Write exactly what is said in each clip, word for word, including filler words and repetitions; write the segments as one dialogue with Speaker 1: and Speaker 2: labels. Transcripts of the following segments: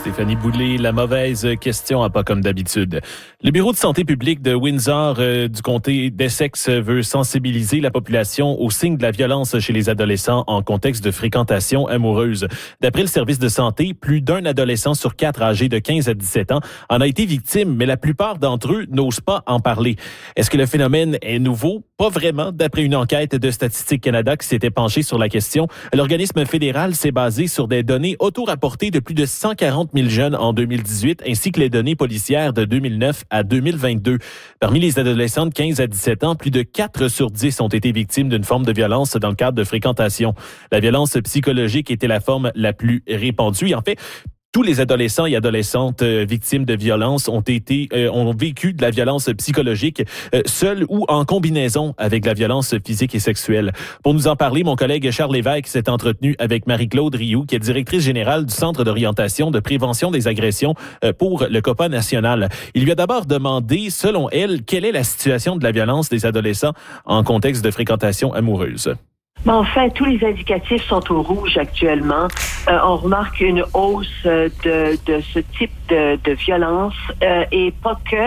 Speaker 1: Stéphanie Boulay, la mauvaise question à pas comme d'habitude. Le Bureau de santé publique de Windsor euh, du comté d'Essex veut sensibiliser la population aux signes de la violence chez les adolescents en contexte de fréquentation amoureuse. D'après le service de santé, plus d'un adolescent sur quatre âgé de quinze à dix-sept ans en a été victime, mais la plupart d'entre eux n'osent pas en parler. Est-ce que le phénomène est nouveau? Pas vraiment. D'après une enquête de Statistique Canada qui s'était penchée sur la question, l'organisme fédéral s'est basé sur des données auto-rapportées de plus de cent quarante mille jeunes en deux mille dix-huit, ainsi que les données policières de deux mille neuf à deux mille vingt-deux. Parmi les adolescents de quinze à dix-sept ans, plus de quatre sur dix ont été victimes d'une forme de violence dans le cadre de fréquentation. La violence psychologique était la forme la plus répandue. En fait, tous les adolescents et adolescentes euh, victimes de violence ont été euh, ont vécu de la violence psychologique, euh, seuls ou en combinaison avec la violence physique et sexuelle. Pour nous en parler, mon collègue Charles Lévesque s'est entretenu avec Marie-Claude Rioux, qui est directrice générale du Centre d'orientation de prévention des agressions euh, pour le COPA national. Il lui a d'abord demandé, selon elle, quelle est la situation de la violence des adolescents en contexte de fréquentation amoureuse.
Speaker 2: Ben, en fait, tous les indicatifs sont au rouge actuellement. Euh, on remarque une hausse de, de ce type de, de violence euh, et pas que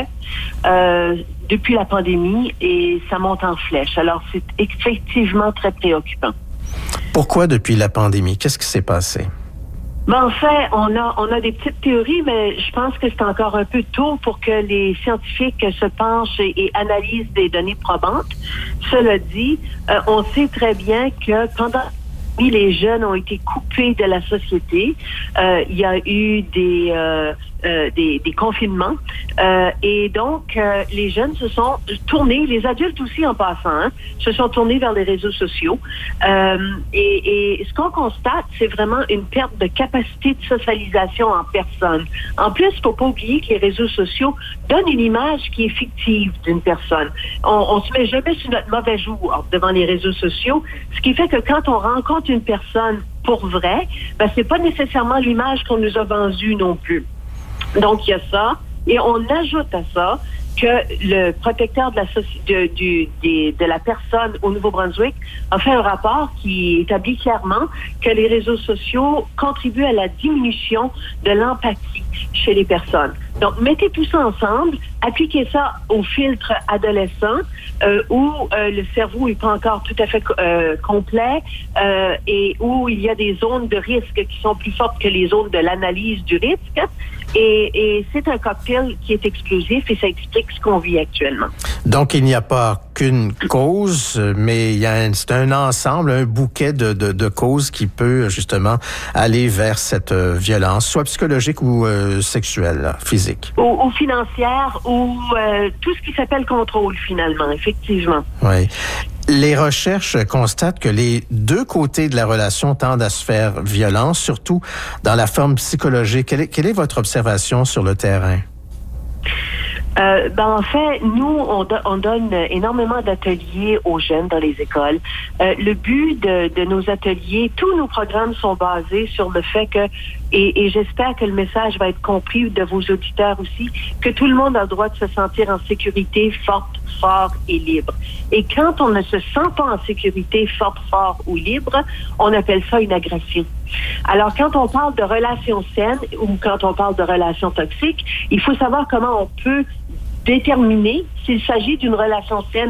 Speaker 2: euh, depuis la pandémie, et ça monte en flèche. Alors, c'est effectivement très préoccupant.
Speaker 3: Pourquoi depuis la pandémie? Qu'est-ce qui s'est passé?
Speaker 2: Ben, en fait, on a on a des petites théories, mais je pense que c'est encore un peu tôt pour que les scientifiques se penchent et, et analysent des données probantes. Cela dit, euh, on sait très bien que pendant les jeunes ont été coupés de la société. Euh, il y a eu des euh, euh, des, des confinements euh, et donc euh, les jeunes se sont tournés, les adultes aussi en passant, hein, se sont tournés vers les réseaux sociaux. Euh, et, et ce qu'on constate, c'est vraiment une perte de capacité de socialisation en personne. En plus, il ne faut pas oublier que les réseaux sociaux donnent une image qui est fictive d'une personne. On ne se met jamais sur notre mauvais jour devant les réseaux sociaux, ce qui fait que quand on rencontre une personne pour vrai, ben c'est pas nécessairement l'image qu'on nous a vendue non plus. Donc il y a ça, et on ajoute à ça que le protecteur de la soci- de, du, des, de la personne au Nouveau-Brunswick a fait un rapport qui établit clairement que les réseaux sociaux contribuent à la diminution de l'empathie chez les personnes. Donc, mettez tout ça ensemble, appliquez ça au filtre adolescent euh, où euh, le cerveau n'est pas encore tout à fait euh, complet euh, et où il y a des zones de risque qui sont plus fortes que les zones de l'analyse du risque. Et, et c'est un cocktail qui est explosif et ça explique ce qu'on vit actuellement.
Speaker 3: Donc, il n'y a pas qu'une cause, mais il y a un, c'est un ensemble, un bouquet de, de, de causes qui peut justement aller vers cette euh, violence, soit psychologique ou euh, sexuelle, là, physique.
Speaker 2: Ou, ou financière, ou euh, tout ce qui s'appelle contrôle, finalement, effectivement.
Speaker 3: Oui. Les recherches constatent que les deux côtés de la relation tendent à se faire violence, surtout dans la forme psychologique. Quelle est, quelle est votre observation sur le terrain?
Speaker 2: Euh, ben en fait, nous, on, do- on donne énormément d'ateliers aux jeunes dans les écoles. Euh, le but de, de nos ateliers, tous nos programmes sont basés sur le fait que, et, et j'espère que le message va être compris de vos auditeurs aussi, que tout le monde a le droit de se sentir en sécurité, forte, fort et libre. Et quand on ne se sent pas en sécurité, forte, fort ou libre, on appelle ça une agression. Alors, quand on parle de relations saines ou quand on parle de relations toxiques, il faut savoir comment on peut déterminer s'il s'agit d'une relation saine